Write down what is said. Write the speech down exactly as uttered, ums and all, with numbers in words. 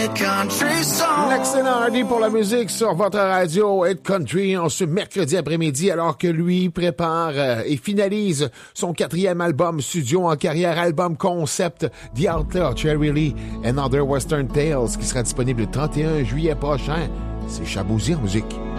L'excellent Hardy pour la musique sur votre radio Hit Country en ce mercredi après-midi, alors que lui prépare euh, et finalise son quatrième album studio en carrière, album concept The Outlaw, Cherry Lee and Other Western Tales, qui sera disponible le trente et un juillet prochain. C'est Chabouzy en musique.